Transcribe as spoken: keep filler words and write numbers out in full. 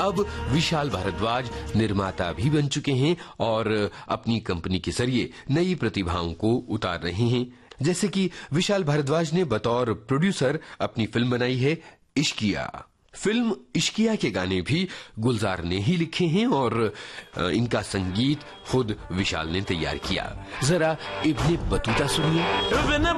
अब विशाल भारद्वाज निर्माता भी बन चुके हैं और अपनी कंपनी के जरिए नई प्रतिभाओं को उतार रहे हैं। जैसे कि विशाल भारद्वाज ने बतौर प्रोड्यूसर अपनी फिल्म बनाई है इश्किया। फिल्म इश्किया के गाने भी गुलजार ने ही लिखे हैं और इनका संगीत खुद विशाल ने तैयार किया। जरा इब्ने बतूता सुनिए।